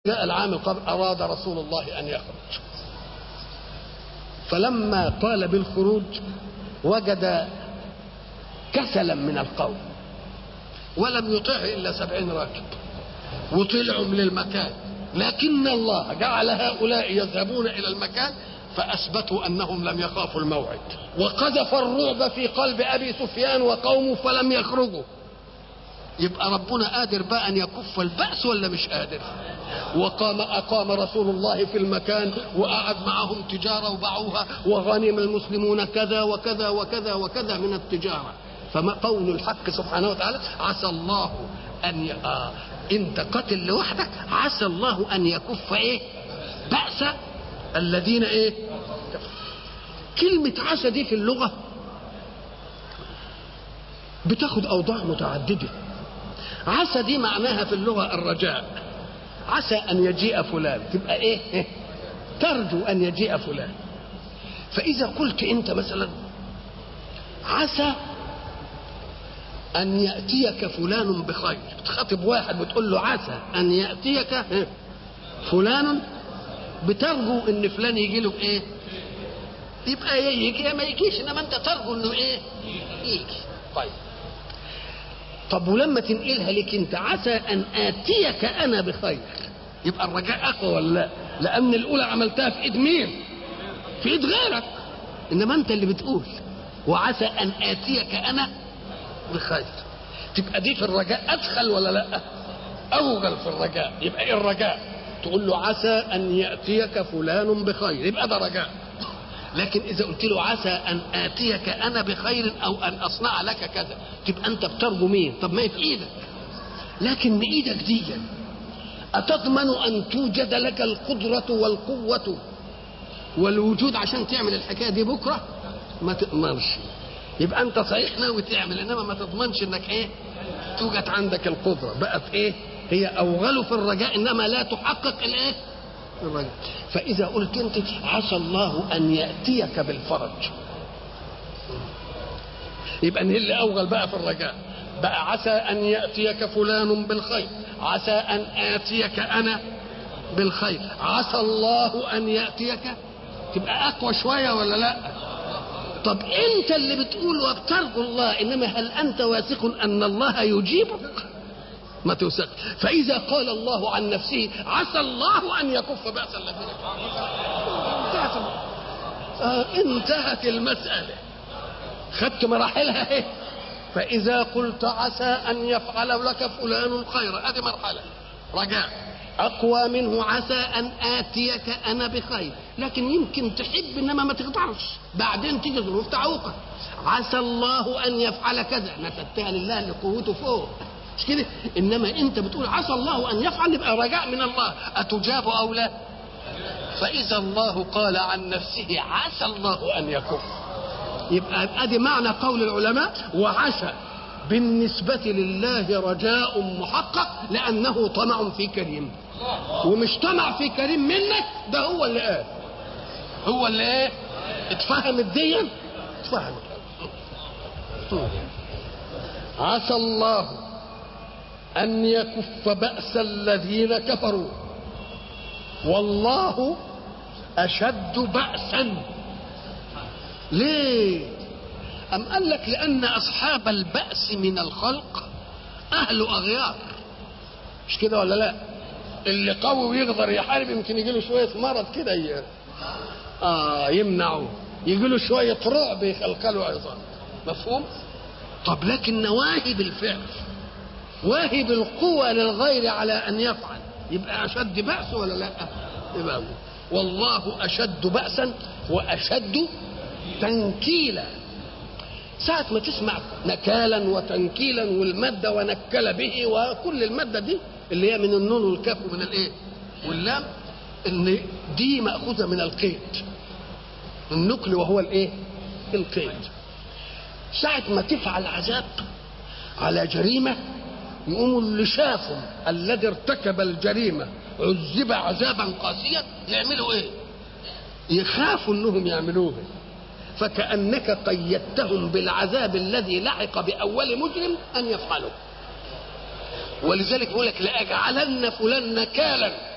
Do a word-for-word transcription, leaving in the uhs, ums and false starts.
جاء العام القبل أراد رسول الله أن يخرج، فلما قال بالخروج وجد كسلا من القوم ولم يطعه إلا سبعين راكب وطلعوا من المكان، لكن الله جعل هؤلاء يذهبون إلى المكان فأثبتوا أنهم لم يخافوا الموعد، وقذف الرعب في قلب أبي سفيان وقومه فلم يخرجوا. يبقى ربنا قادر بقى أن يكف البأس ولا مش قادر؟ وقام أقام رسول الله في المكان وقعد معهم تجارة وباعوها وغنم المسلمون كذا وكذا وكذا وكذا من التجارة. فما قول الحق سبحانه وتعالى عسى الله أن ي... آه انت قتل لوحدك، عسى الله أن يكف ايه بأس الذين ايه. كلمة عسى دي في اللغة بتاخد أوضاع متعددة. عسى دي معناها في اللغة الرجاء، عسى أن يجيء فلان، تبقى إيه؟ ترجو أن يجيء فلان. فإذا قلت أنت مثلا عسى أن يأتيك فلان بخير، بتخاطب واحد بتقول له عسى أن يأتيك فلان، بترجو أن فلان يجي له بإيه؟ يبقى يجي ما يجيش، إنما أنت ترجو أنه إيه؟ يجي. طيب طب ولما تنقلها لك انت عسى ان اتيك انا بخير، يبقى الرجاء اقوى ولا لا؟ لان الاولى عملتها في ايد مين؟ في ايد غيرك، انما انت اللي بتقول وعسى ان اتيك انا بخير، تبقى دي في الرجاء ادخل ولا لا؟ اوغل في الرجاء. يبقى ايه الرجاء؟ تقول له عسى ان ياتيك فلان بخير، يبقى ده رجاء. لكن إذا قلت له عسى أن آتيك أنا بخير أو أن أصنع لك كذا، تبقى أنت بترجو مين؟ طب ما هي في إيدك، لكن إيدك دي أتضمن أن توجد لك القدرة والقوة والوجود عشان تعمل الحكاية دي بكرة؟ ما تضمنش. يبقى أنت صحيح ناوي تعمل، إنما ما تضمنش إنك إيه؟ توجد عندك القدرة. بقت إيه؟ هي أوغل في الرجاء إنما لا تحقق الإيه؟ الرجاء. فإذا قلت أنت عسى الله أن يأتيك بالفرج، يبقى إن اللي أوغل بقى في الرجاء. بقى عسى أن يأتيك فلان بالخير، عسى أن آتيك أنا بالخير، عسى الله أن يأتيك، تبقى أقوى شوية ولا لا؟ طب أنت اللي بتقول وبترجو الله، إنما هل أنت واثق أن الله يجيبك؟ ما توثق. فإذا قال الله عن نفسه عسى الله أن يكف بأس الذين انتهت آه انتهت المسألة، خدت مراحلها ايه. فإذا قلت عسى أن يفعل لك فلان خيرا، هذه مرحلة رجاء أقوى منه عسى أن آتيك أنا بخير، لكن يمكن تحب إنما ما تقدرش، بعدين تيجي ظروف تعوقك. عسى الله أن يفعل كذا، نسبتها لله اللي قوته فوق، مش كده؟ انما انت بتقول عسى الله ان يفعل، يبقى رجاء من الله، اتجاب او لا؟ فاذا الله قال عن نفسه عسى الله ان يكف، يبقى ادي معنى قول العلماء وعسى بالنسبة لله رجاء محقق، لانه طمع في كريم، ومش طمع في كريم منك، ده هو اللي قال، هو اللي ايه؟ اتفهمت دي؟ اتفهمت. عسى الله أن يكف بأس الذين كفروا والله أشد بأسا. ليه؟ أم قال لك لأن أصحاب البأس من الخلق أهل أغيار، مش كده ولا لا؟ اللي قوي ويقدر يحارب يمكن يجي له شوية مرض كده ي... آه يمنعه، يجي له شوية رعب يخلقله عظام، مفهوم؟ طب لكن نواهب الفعل، واهب القوة للغير على أن يفعل، يبقى أشد بأس ولا لا؟ يبقى والله أشد بأسا وأشد تنكيلا. ساعة ما تسمع نكالا وتنكيلا والمادة ونكل به وكل المادة دي اللي هي من النون والكاف ومن الايه واللام، ان دي مأخوذة من القيد، النكل وهو الايه؟ القيد. ساعة ما تفعل عذاب على جريمة، يقوموا اللي شافوا الذي ارتكب الجريمة عذب عذابا قاسيا يعملوا ايه؟ يخافوا انهم يعملوه، فكأنك قيدتهم بالعذاب الذي لحق بأول مجرم أن يفعلوا. ولذلك يقول لك لأجعلن فلان نكالا